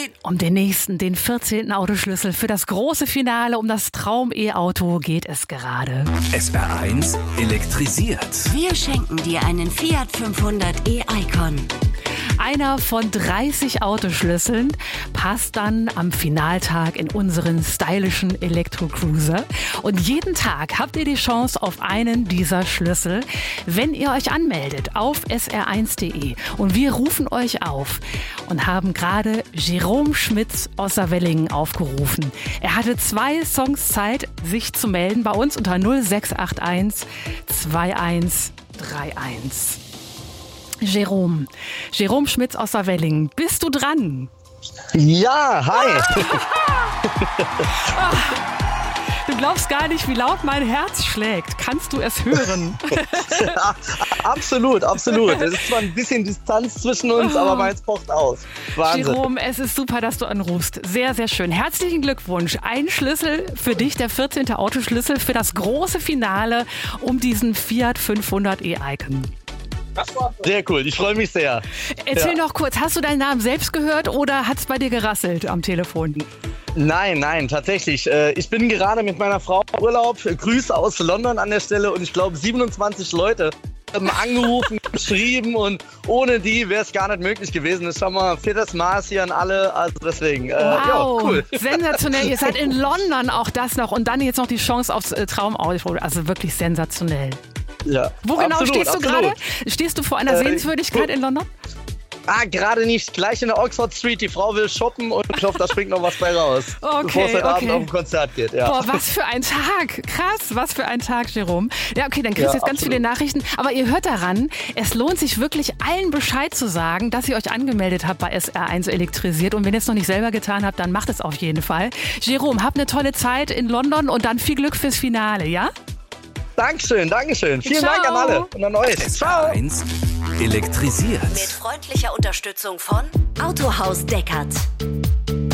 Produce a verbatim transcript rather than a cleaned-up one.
Um den nächsten, den vierzehnten Autoschlüssel für das große Finale um das Traum-E-Auto geht es gerade. S R eins elektrisiert. Wir schenken dir einen Fiat fünfhundert e-Icon. Einer von dreißig Autoschlüsseln passt dann am Finaltag in unseren stylischen Elektrocruiser. Und jeden Tag habt ihr die Chance auf einen dieser Schlüssel, wenn ihr euch anmeldet auf S R eins punkt de. Und wir rufen euch auf und haben gerade Jerome Schmitz aus Saarwellingen aufgerufen. Er hatte zwei Songs Zeit, sich zu melden bei uns unter null sechs acht eins zwei eins drei eins. Jerome, Jerome Schmitz aus Saarwellingen, bist du dran? Ja, hi. Du glaubst gar nicht, wie laut mein Herz schlägt. Kannst du es hören? Ja, absolut, absolut. Es ist zwar ein bisschen Distanz zwischen uns, aber meins pocht aus. Wahnsinn. Jerome, es ist super, dass du anrufst. Sehr, sehr schön. Herzlichen Glückwunsch. Ein Schlüssel für dich, der vierzehnte Autoschlüssel für das große Finale um diesen Fiat fünfhundert e-Icon. Sehr cool, ich freue mich sehr. Erzähl Ja. noch kurz, hast du deinen Namen selbst gehört oder hat es bei dir gerasselt am Telefon? Nein, nein, tatsächlich. Äh, Ich bin gerade mit meiner Frau im Urlaub. Grüße aus London an der Stelle und ich glaube siebenundzwanzig Leute haben angerufen, geschrieben und ohne die wäre es gar nicht möglich gewesen. Das ist schon mal viertes Maß hier an alle, also deswegen. Äh, Wow, ja, cool. sensationell. Ihr seid in London, auch das noch und dann jetzt noch die Chance aufs äh, Traumauto. Also wirklich sensationell. Ja, Wo genau absolut, stehst du absolut. gerade? Stehst du vor einer Äh, Sehenswürdigkeit in London? Ah, gerade nicht. Gleich in der Oxford Street. Die Frau will shoppen und ich hoffe, da springt noch was bei raus. Okay, bevor es heute okay. Abend auf ein Konzert geht. Ja. Boah, was für ein Tag. Krass, was für ein Tag, Jerome. Ja, okay, dann kriegst du Ja, jetzt ganz absolut. viele Nachrichten. Aber ihr hört daran, es lohnt sich wirklich allen Bescheid zu sagen, dass ihr euch angemeldet habt bei S R eins elektrisiert. Und wenn ihr es noch nicht selber getan habt, dann macht es auf jeden Fall. Jerome, habt eine tolle Zeit in London und dann viel Glück fürs Finale, ja? Dankeschön, Dankeschön. Vielen Ciao. Dank an alle und an euch. S R Ciao. eins elektrisiert. Mit freundlicher Unterstützung von Autohaus Deckert.